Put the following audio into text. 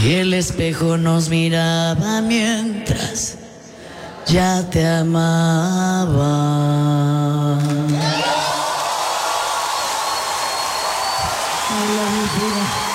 Y el espejo nos miraba mientras ya te amaba. I love you, Peter.